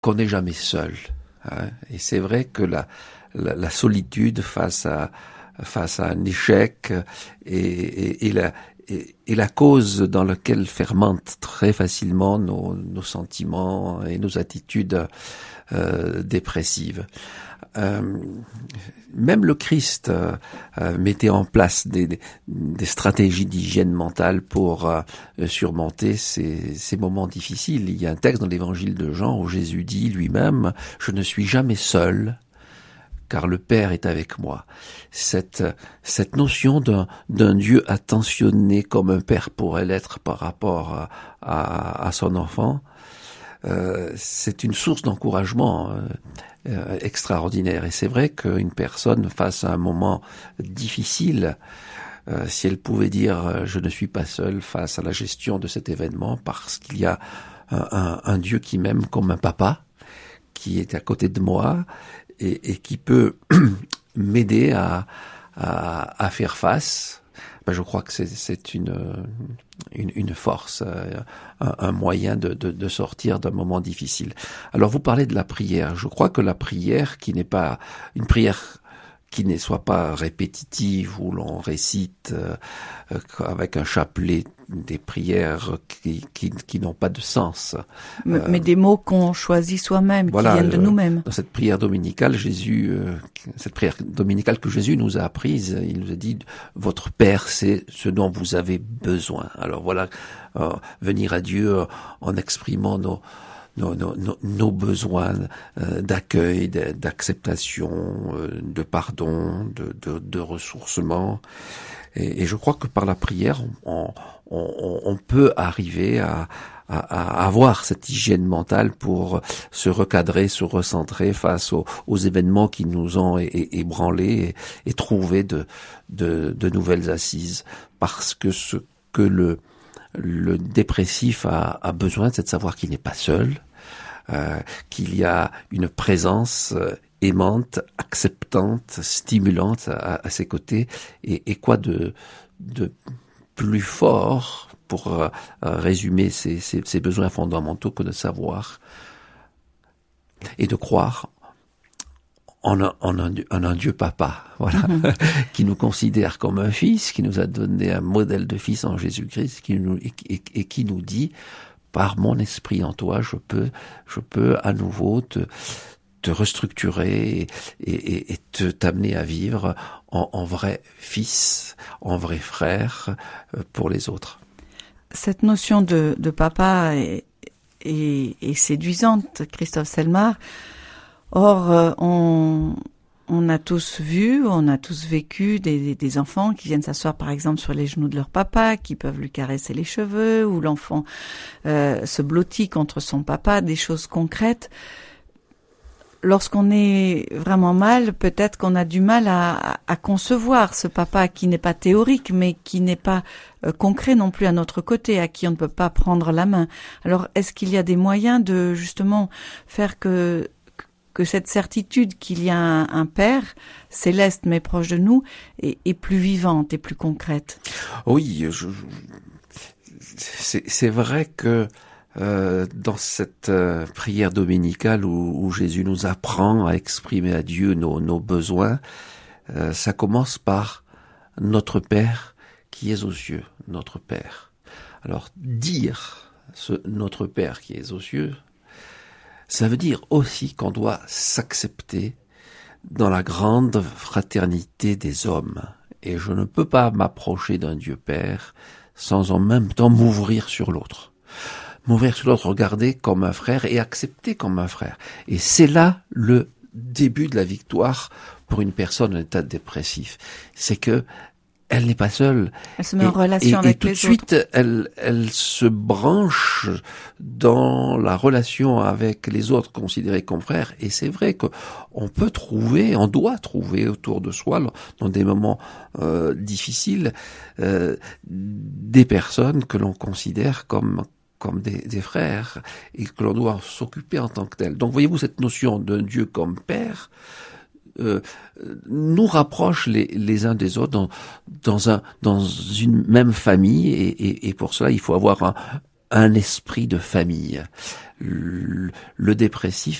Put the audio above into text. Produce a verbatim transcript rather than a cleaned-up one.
qu'on n'est jamais seul. Hein. Et c'est vrai que la, la, la solitude face à face à un échec et, et, et la et, et la cause dans laquelle fermentent très facilement nos, nos sentiments et nos attitudes euh, dépressives. Euh, même le Christ euh, euh, mettait en place des, des, des stratégies d'hygiène mentale pour euh, surmonter ces, ces moments difficiles. Il y a un texte dans l'évangile de Jean où Jésus dit lui-même « Je ne suis jamais seul, car le Père est avec moi ». Cette, cette notion d'un, d'un Dieu attentionné comme un père pourrait l'être par rapport à, à, à son enfant, euh, c'est une source d'encouragement euh, euh, extraordinaire. Et c'est vrai qu'une personne face à un moment difficile, euh, si elle pouvait dire euh, « je ne suis pas seul face à la gestion de cet événement » parce qu'il y a un, un, un Dieu qui m'aime comme un papa, qui est à côté de moi et, et qui peut m'aider à, à, à faire face, ben je crois que c'est, c'est une, une, une force, un, un moyen de, de, de sortir d'un moment difficile. Alors vous parlez de la prière. Je crois que la prière qui n'est pas une prière qui ne soit pas répétitive, où l'on récite euh, avec un chapelet des prières qui, qui, qui n'ont pas de sens. Mais, euh, mais des mots qu'on choisit soi-même, voilà, qui viennent de euh, nous-mêmes. Dans cette prière dominicale, Jésus, euh, cette prière dominicale que Jésus nous a apprise, il nous a dit « Votre Père, c'est ce dont vous avez besoin ». Alors voilà, euh, venir à Dieu en exprimant nos Nos, nos, nos besoins euh, d'accueil, d'acceptation, euh, de pardon, de, de, de ressourcement. Et, et je crois que par la prière, on, on, on peut arriver à, à, à avoir cette hygiène mentale pour se recadrer, se recentrer face aux, aux événements qui nous ont é, é, ébranlés et, et trouver de, de, de nouvelles assises. Parce que ce que le Le dépressif a, a besoin, c'est de savoir qu'il n'est pas seul, euh, qu'il y a une présence euh, aimante, acceptante, stimulante à, à ses côtés. Et, et quoi de, de plus fort pour euh, résumer ses, ses, ses besoins fondamentaux que de savoir et de croire en un, en un, en un Dieu papa, voilà, mm-hmm. qui nous considère comme un fils, qui nous a donné un modèle de fils en Jésus-Christ, qui nous, et, et, et qui nous dit, par mon esprit en toi, je peux, je peux à nouveau te, te restructurer et, et, et te t'amener à vivre en, en vrai fils, en vrai frère pour les autres. Cette notion de, de papa est, est, est séduisante, Christophe Selmar. Or, euh, on, on a tous vu, on a tous vécu des, des enfants qui viennent s'asseoir par exemple sur les genoux de leur papa, qui peuvent lui caresser les cheveux, ou l'enfant euh, se blottit contre son papa, des choses concrètes. Lorsqu'on est vraiment mal, peut-être qu'on a du mal à, à concevoir ce papa qui n'est pas théorique, mais qui n'est pas euh, concret non plus à notre côté, à qui on ne peut pas prendre la main. Alors, est-ce qu'il y a des moyens de justement faire que que cette certitude qu'il y a un, un Père céleste mais proche de nous est, est plus vivante et plus concrète? Oui, je, je, c'est, c'est vrai que euh, dans cette euh, prière dominicale où, où Jésus nous apprend à exprimer à Dieu nos, nos besoins, euh, ça commence par notre Père qui est aux cieux, notre Père. Alors dire ce notre Père qui est aux cieux, ça veut dire aussi qu'on doit s'accepter dans la grande fraternité des hommes. Et je ne peux pas m'approcher d'un Dieu Père sans en même temps m'ouvrir sur l'autre. M'ouvrir sur l'autre, regarder comme un frère et accepter comme un frère. Et c'est là le début de la victoire pour une personne en état dépressif. C'est que elle n'est pas seule. Elle se met et, en relation et, avec et tout les de suite, autres. elle, elle se branche dans la relation avec les autres considérés comme frères. Et c'est vrai qu'on peut trouver, on doit trouver autour de soi, dans des moments euh, difficiles, euh, des personnes que l'on considère comme comme des, des frères et que l'on doit s'occuper en tant que tels. Donc voyez-vous, cette notion d'un Dieu comme Père Euh, nous rapproche les, les uns des autres dans, dans, un, dans une même famille et, et, et pour cela il faut avoir un, un esprit de famille. Le, le dépressif